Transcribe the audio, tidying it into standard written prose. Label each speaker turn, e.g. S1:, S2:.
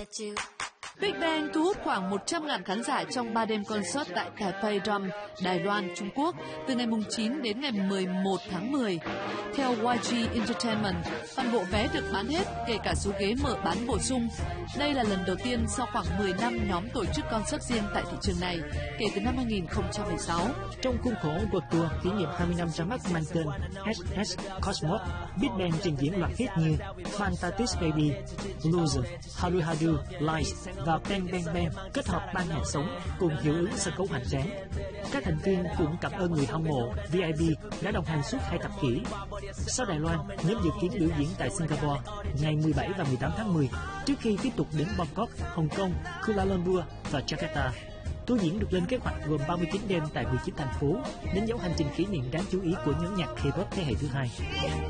S1: Big Bang thu hút khoảng 100.000 khán giả trong 3 đêm concert tại Taipei Dome, Đài Loan, Trung Quốc từ ngày 9 đến ngày 11 tháng 10. Theo YG Entertainment, toàn bộ vé được bán hết, kể cả số ghế mở bán bổ sung. Đây là lần đầu tiên sau khoảng 10 năm nhóm tổ chức concert riêng tại thị trường này, kể từ năm 2016.
S2: Trong khuôn khổ World Tour kỷ niệm 20 năm ra mắt mang tên SS Cosmos, Big Bang trình diễn loạt hit như Fantastic Baby, Loser, Hadu Hadu, Lies và Bang Bang Bang kết hợp ban nhạc sống cùng hiệu ứng sân khấu hoành tráng. Các thành viên cũng cảm ơn người hâm mộ VIP đã đồng hành suốt 2 thập kỷ. Sau Đài Loan, nhóm dự kiến biểu diễn tại Singapore ngày 17 và 18 tháng 10 trước khi tiếp tục đến Bangkok, Hồng Kông, Kuala Lumpur và Jakarta. Tour diễn được lên kế hoạch gồm 39 đêm tại 19 thành phố, đánh dấu hành trình kỷ niệm đáng chú ý của nhóm nhạc K-pop thế hệ thứ hai.